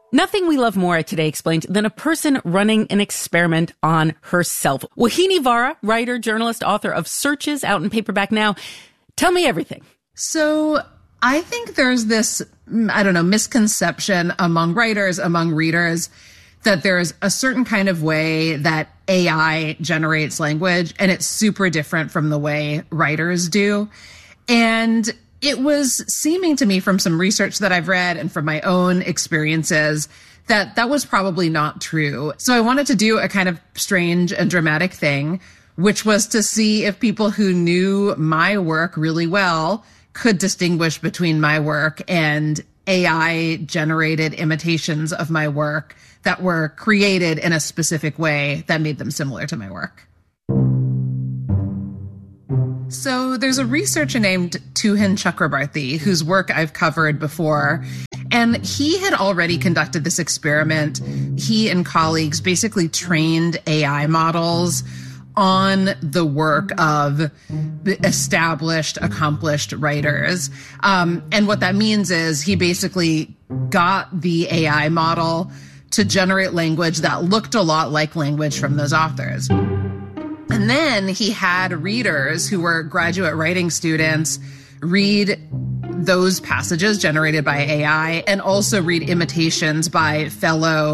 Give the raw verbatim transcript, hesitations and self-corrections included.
Nothing we love more at Today Explained than a person running an experiment on herself. Wahini Vara, writer, journalist, author of Searches, out in paperback now. Tell me everything. So I think there's this, I don't know, misconception among writers, among readers, that there's a certain kind of way that A I generates language, and it's super different from the way writers do. And it was seeming to me from some research that I've read and from my own experiences that that was probably not true. So I wanted to do a kind of strange and dramatic thing, which was to see if people who knew my work really well could distinguish between my work and A I-generated imitations of my work that were created in a specific way that made them similar to my work. So there's a researcher named Tuhin Chakrabarty, whose work I've covered before, and he had already conducted this experiment. He and colleagues basically trained A I models on the work of established, accomplished writers. Um, and what that means is he basically got the A I model to generate language that looked a lot like language from those authors. And then he had readers who were graduate writing students read those passages generated by A I and also read imitations by fellow